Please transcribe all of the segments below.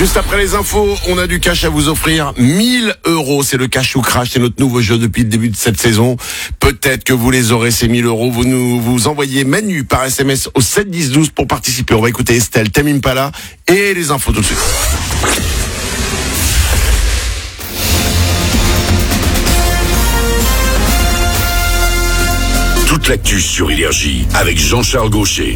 Juste après les infos, on a du cash à vous offrir. 1000 €, c'est le Cash ou Crash, c'est notre nouveau jeu depuis le début de cette saison. Peut-être que vous les aurez, ces 1000 €. Vous envoyez Manu par SMS au 7 10 12 pour participer. On va écouter Estelle, Tame Impala et les infos tout de suite. Toute l'actu sur Énergie avec Jean-Charles Gaucher.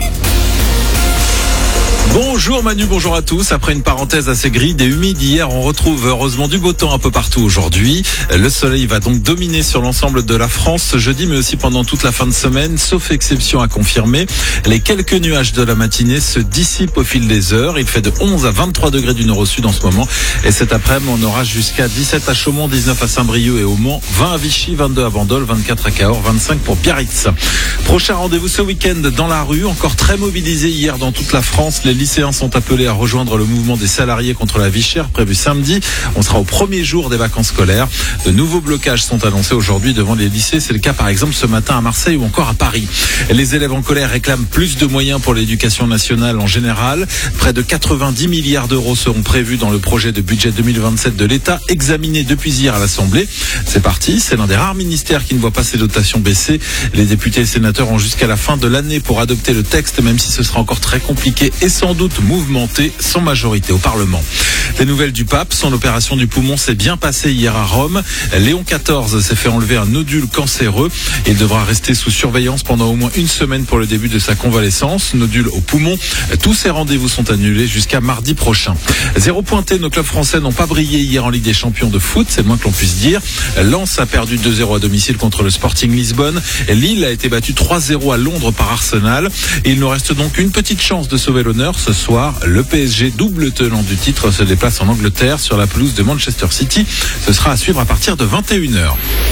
Bonjour Manu, bonjour à tous. Après une parenthèse assez grise et humide hier, on retrouve heureusement du beau temps un peu partout aujourd'hui. Le soleil va donc dominer sur l'ensemble de la France ce jeudi, mais aussi pendant toute la fin de semaine, sauf exception à confirmer. Les quelques nuages de la matinée se dissipent au fil des heures. Il fait de 11 à 23 degrés du nord au sud en ce moment. Et cet après-midi, on aura jusqu'à 17 à Chaumont, 19 à Saint-Brieuc et au Mans, 20 à Vichy, 22 à Bandol, 24 à Cahors, 25 pour Biarritz. Prochain rendez-vous ce week-end dans la rue, encore très mobilisé hier dans toute la France. Les lycéens sont appelés à rejoindre le mouvement des salariés contre la vie chère prévu samedi. On sera au premier jour des vacances scolaires. De nouveaux blocages sont annoncés aujourd'hui devant les lycées. C'est le cas par exemple ce matin à Marseille ou encore à Paris. Les élèves en colère réclament plus de moyens pour l'éducation nationale en général. Près de 90 milliards d'euros seront prévus dans le projet de budget 2027 de l'État, examiné depuis hier à l'Assemblée. C'est parti, c'est l'un des rares ministères qui ne voit pas ses dotations baisser. Les députés et sénateurs ont jusqu'à la fin de l'année pour adopter le texte, même si ce sera encore très compliqué et sans doute mouvementé, sans majorité au Parlement. Les nouvelles du pape, son opération du poumon s'est bien passée hier à Rome. Léon XIV s'est fait enlever un nodule cancéreux. Il devra rester sous surveillance pendant au moins une semaine pour le début de sa convalescence. Nodule au poumon. Tous ses rendez-vous sont annulés jusqu'à mardi prochain. 0 pointé, nos clubs français n'ont pas brillé hier en Ligue des Champions de foot, c'est le moins que l'on puisse dire. Lens a perdu 2-0 à domicile contre le Sporting Lisbonne. Lille a été battu 3-0 à Londres par Arsenal. Et il nous reste donc une petite chance de sauver l'honneur ce soir. Le PSG, double tenant du titre, se déplace en Angleterre sur la pelouse de Manchester City. Ce sera à suivre à partir de 21h.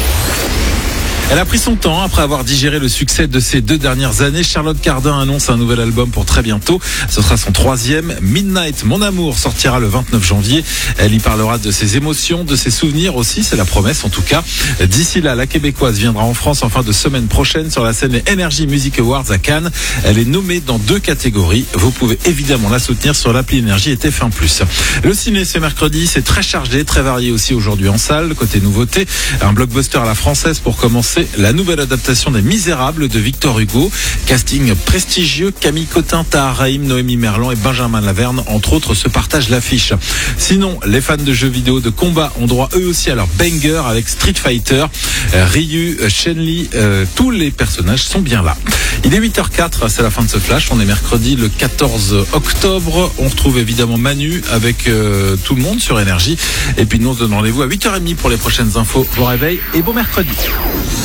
Elle a pris son temps après avoir digéré le succès de ces 2 dernières années. Charlotte Cardin annonce un nouvel album pour très bientôt. Ce sera son 3e. Midnight, Mon Amour, sortira le 29 janvier. Elle y parlera de ses émotions, de ses souvenirs aussi. C'est la promesse en tout cas. D'ici là, la Québécoise viendra en France en fin de semaine prochaine sur la scène des Energy Music Awards à Cannes. Elle est nommée dans 2 catégories. Vous pouvez évidemment la soutenir sur l'appli Énergie et TF1+. Le ciné, c'est mercredi. C'est très chargé, très varié aussi aujourd'hui en salle. Côté nouveauté, un blockbuster à la française pour commencer. La nouvelle adaptation des Misérables de Victor Hugo. Casting prestigieux, Camille Cotin, Tahar Rahim, Noémie Merlan et Benjamin Laverne, entre autres, se partagent l'affiche. Sinon, les fans de jeux vidéo de combat ont droit eux aussi à leur banger avec Street Fighter, Ryu, Chun-Li, tous les personnages sont bien là. Il est 8h04, c'est la fin de ce flash. On est mercredi le 14 octobre. On retrouve évidemment Manu avec tout le monde sur Énergie. Et puis nous on se donne rendez-vous à 8h30 pour les prochaines infos. Bon réveil et bon mercredi.